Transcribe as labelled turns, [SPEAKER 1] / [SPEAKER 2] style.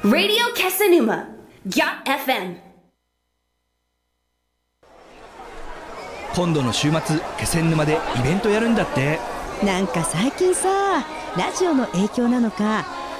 [SPEAKER 1] Radio Casanuma. FM。
[SPEAKER 2] 今度の週末気仙沼でイベントやるんだって。
[SPEAKER 3] なんか最近さ、ラジオの影響なのか